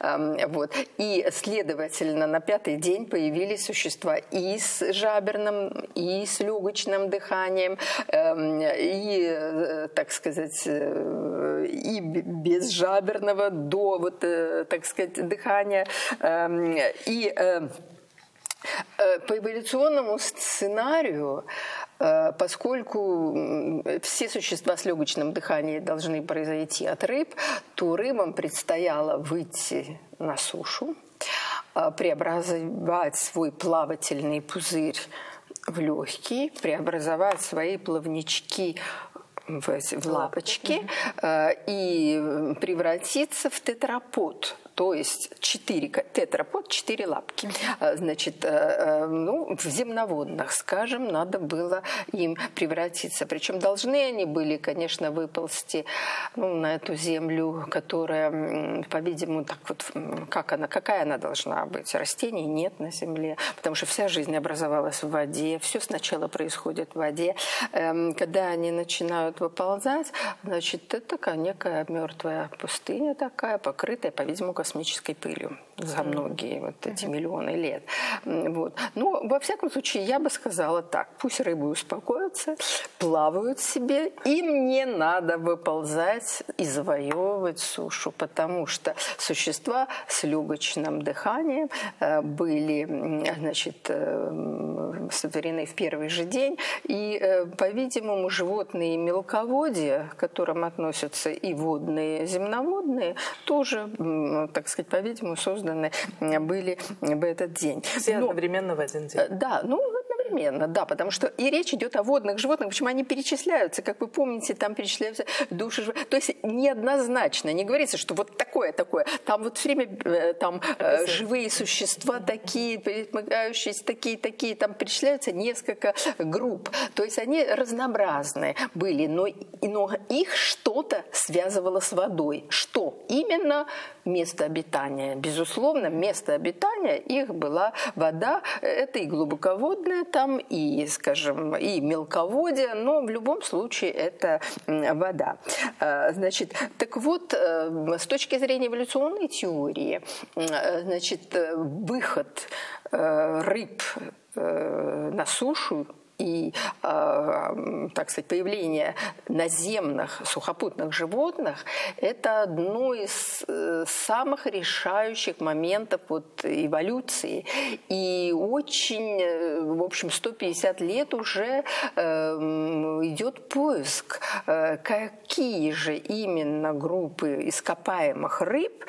Вот. И, следовательно, на 5-й день появились существа и с жаберным, и с легочным дыханием, и, так сказать, и без жаберного до, вот, так сказать, дыхания. И по эволюционному сценарию, поскольку все существа с легочным дыханием должны произойти от рыб, то рыбам предстояло выйти на сушу, преобразовать свой плавательный пузырь в легкий, преобразовать свои плавнички в лапочки и превратиться в тетрапод. То есть тетрапод, 4 лапки. Значит, ну, в земноводных, скажем, надо было им превратиться. Причем должны они были, конечно, выползти на эту землю, которая, по-видимому, так вот, какая она должна быть? Растений нет на земле, потому что вся жизнь образовалась в воде, все сначала происходит в воде. Когда они начинают выползать, значит, это такая некая мертвая пустыня такая, покрытая, по-видимому, космической пылью за многие вот эти миллионы лет. Вот. Ну, во всяком случае, я бы сказала так. Пусть рыбы успокоятся, плавают себе. Им не надо выползать и завоевывать сушу, потому что существа с легочным дыханием были, значит, сотворены в первый же день. И, по-видимому, животные мелководья, к которым относятся и водные, и земноводные, тоже, так сказать, по-видимому, созданы были в этот день. Все одновременно в один день? Да, одновременно, да, потому что и речь идет о водных животных, почему они перечисляются, как вы помните, там перечисляются души, то есть неоднозначно, не говорится, что вот такое, там вот все время там живые существа такие, присмыкающиеся, такие, там перечисляются несколько групп, то есть они разнообразные были, но их что-то связывало с водой. Что именно? Место обитания. Безусловно, место обитания их была вода, это и глубоководная там, и, скажем, и мелководье, но в любом случае это вода. Значит, так вот, с точки зрения эволюционной теории, значит, выход рыб на сушу и, так сказать, появление наземных сухопутных животных – это одно из самых решающих моментов вот эволюции. И очень, в общем, 150 лет уже идет поиск, какие же именно группы ископаемых рыб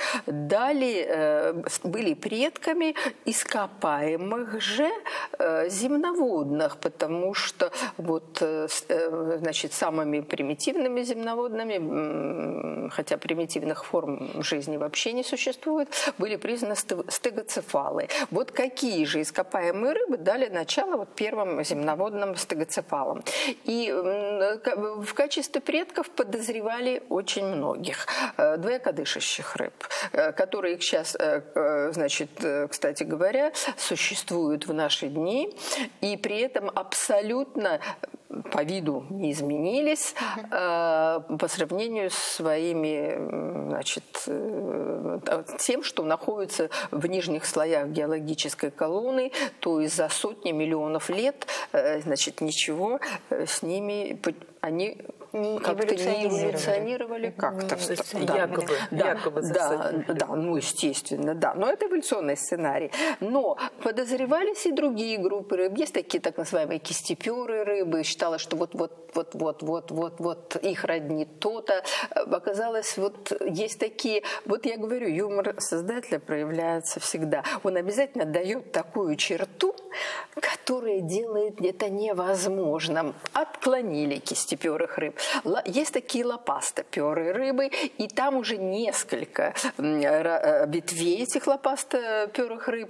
были предками ископаемых же земноводных, потому что вот, значит, самыми примитивными земноводными, хотя примитивных форм жизни вообще не существует, были признаны стегоцефалы. Вот какие же ископаемые рыбы дали начало вот первым земноводным стегоцефалам. И в качестве предков подозревали очень многих двоякодышащих рыб, которые сейчас, значит, кстати говоря, существуют в наши дни, и при этом абсолютно по виду не изменились по сравнению с своими, значит, тем, что находится в нижних слоях геологической колонны, то есть за сотни миллионов лет, значит, ничего с ними они как-то не эволюционировали как-то. Якобы да, ну, естественно, да. Но это эволюционный сценарий. Но подозревались и другие группы рыб. Есть такие так называемые кистеперые рыбы. Считалось, что вот их роднит то-то. Оказалось, вот есть такие... Вот я говорю, юмор создателя проявляется всегда. Он обязательно дает такую черту, которая делает это невозможным. Отклонили кистеперых рыб. Есть такие лопастоперые рыбы, и там уже несколько ветвей этих лопастоперых рыб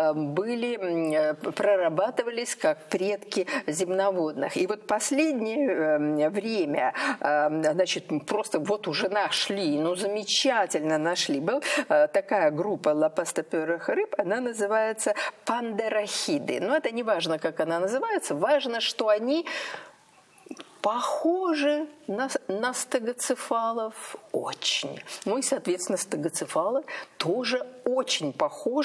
прорабатывались как предки земноводных. И вот последнее время, значит, просто вот уже нашли, замечательно нашли. Была такая группа лопастоперых рыб, она называется пандерахиды. Но это не важно, как она называется, важно, что они похожи на стегоцефалов очень. Ну и, соответственно, стегоцефалы тоже очень похожи